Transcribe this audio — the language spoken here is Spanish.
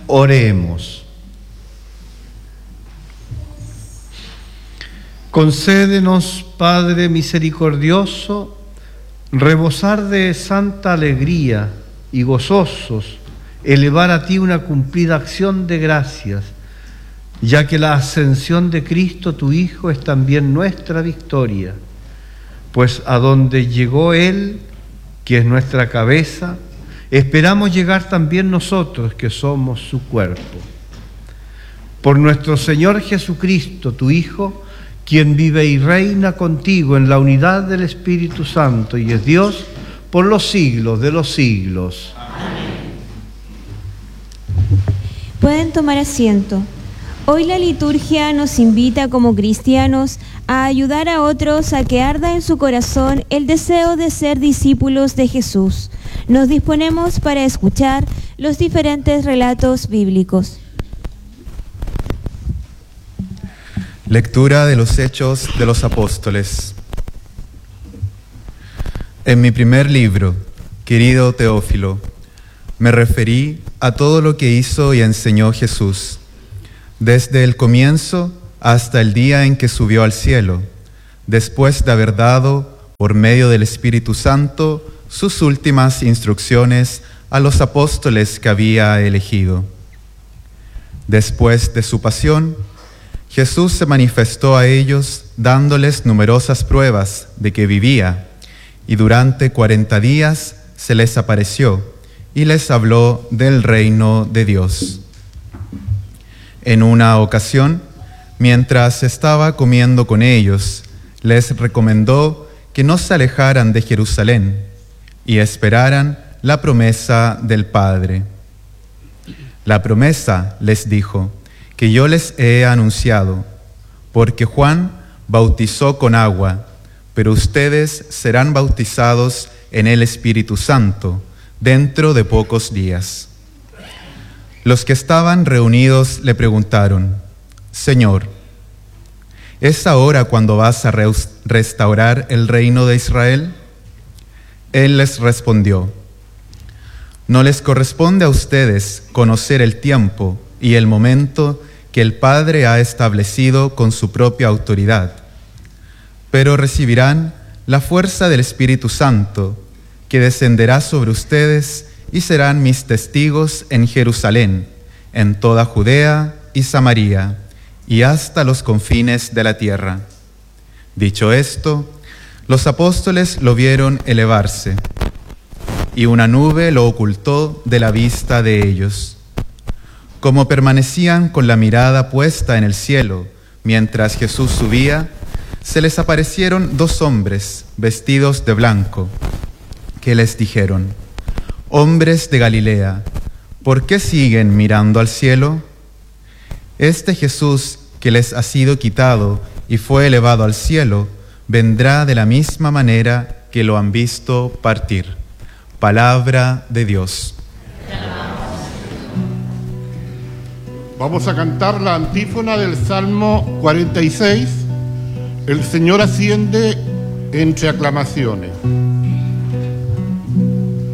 Oremos. Concédenos, Padre misericordioso, rebosar de santa alegría y gozosos, elevar a ti una cumplida acción de gracias, ya que la ascensión de Cristo, tu Hijo, es también nuestra victoria, pues a donde llegó Él, que es nuestra cabeza, esperamos llegar también nosotros, que somos su cuerpo. Por nuestro Señor Jesucristo, tu Hijo, quien vive y reina contigo en la unidad del Espíritu Santo y es Dios por los siglos de los siglos. Amén. Pueden tomar asiento. Hoy la liturgia nos invita como cristianos a ayudar a otros a que arda en su corazón el deseo de ser discípulos de Jesús. Nos disponemos para escuchar los diferentes relatos bíblicos. Lectura de los Hechos de los Apóstoles. En mi primer libro, querido Teófilo, me referí a todo lo que hizo y enseñó Jesús, desde el comienzo hasta el día en que subió al cielo, después de haber dado, por medio del Espíritu Santo, sus últimas instrucciones a los apóstoles que había elegido. Después de su pasión, Jesús se manifestó a ellos dándoles numerosas pruebas de que vivía, y durante 40 días se les apareció y les habló del reino de Dios. En una ocasión, mientras estaba comiendo con ellos, les recomendó que no se alejaran de Jerusalén y esperaran la promesa del Padre. La promesa, les dijo, que yo les he anunciado, porque Juan bautizó con agua, pero ustedes serán bautizados en el Espíritu Santo dentro de pocos días. Los que estaban reunidos le preguntaron: Señor, ¿es ahora cuando vas a restaurar el reino de Israel? Él les respondió: no les corresponde a ustedes conocer el tiempo y el momento que el Padre ha establecido con su propia autoridad, pero recibirán la fuerza del Espíritu Santo, que descenderá sobre ustedes y serán mis testigos en Jerusalén, en toda Judea y Samaria, y hasta los confines de la tierra. Dicho esto, los apóstoles lo vieron elevarse, y una nube lo ocultó de la vista de ellos. Como permanecían con la mirada puesta en el cielo mientras Jesús subía, se les aparecieron 2 hombres vestidos de blanco, que les dijeron: hombres de Galilea, ¿por qué siguen mirando al cielo? Este Jesús que les ha sido quitado y fue elevado al cielo, vendrá de la misma manera que lo han visto partir. Palabra de Dios. Vamos a cantar la antífona del Salmo 46. El Señor asciende entre aclamaciones.